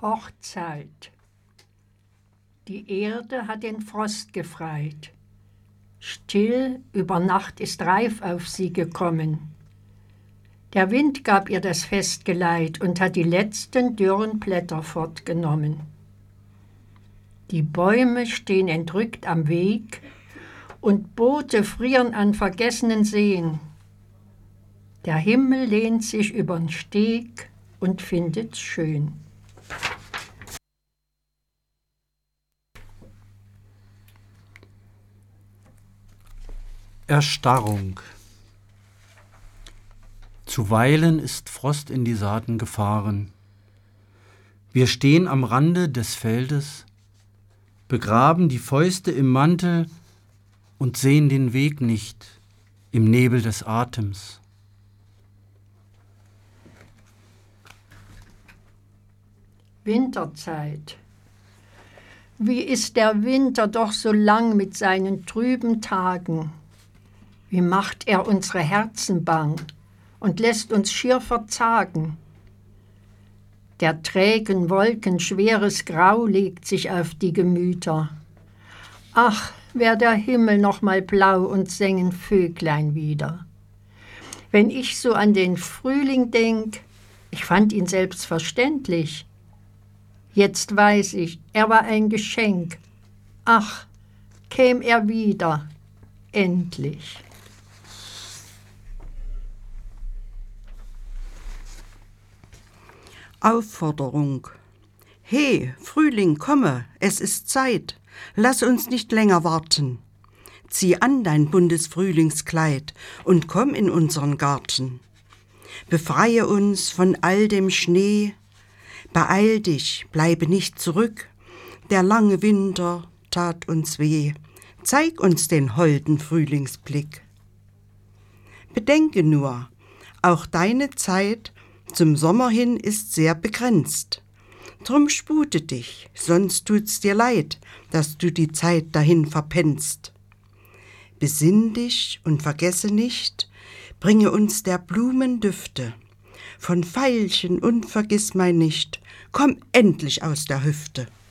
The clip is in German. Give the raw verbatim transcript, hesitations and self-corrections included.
Hochzeit. Die Erde hat den Frost gefreit. Still über Nacht ist Reif auf sie gekommen. Der Wind gab ihr das Festgeleit und hat die letzten dürren Blätter fortgenommen. Die Bäume stehen entrückt am Weg und Boote frieren an vergessenen Seen. Der Himmel lehnt sich übern Steg und findet's schön. Erstarrung. Zuweilen ist Frost in die Saaten gefahren. Wir stehen am Rande des Feldes, begraben die Fäuste im Mantel und sehen den Weg nicht im Nebel des Atems. Winterzeit. Wie ist der Winter doch so lang mit seinen trüben Tagen? Wie macht er unsere Herzen bang und lässt uns schier verzagen? Der trägen Wolken schweres Grau legt sich auf die Gemüter. Ach, wär der Himmel noch mal blau und sängen Vöglein wieder. Wenn ich so an den Frühling denk, ich fand ihn selbstverständlich. Jetzt weiß ich, er war ein Geschenk. Ach, käm er wieder, endlich. Aufforderung. He, Frühling, komme, es ist Zeit, lass uns nicht länger warten. Zieh an dein buntes Frühlingskleid und komm in unseren Garten. Befreie uns von all dem Schnee, beeil dich, bleibe nicht zurück, der lange Winter tat uns weh, zeig uns den holden Frühlingsblick. Bedenke nur, auch deine Zeit zum Sommer hin ist sehr begrenzt. Drum spute dich, sonst tut's dir leid, dass du die Zeit dahin verpennst. Besinn dich und vergesse nicht, bringe uns der Blumen Düfte. Von Veilchen und vergiss mein nicht, komm endlich aus der Hüfte.